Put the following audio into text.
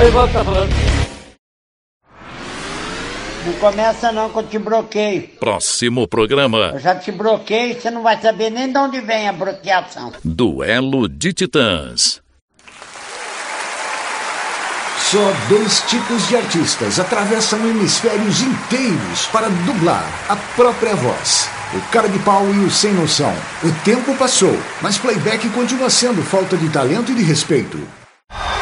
Não começa não que eu te bloqueio. Próximo programa. Eu já te bloqueei, você não vai saber nem de onde vem a bloqueação. Duelo de Titãs. Só 2 tipos de artistas atravessam hemisférios inteiros para dublar a própria voz. O cara de pau e o sem noção. O tempo passou, mas playback continua sendo falta de talento e de respeito.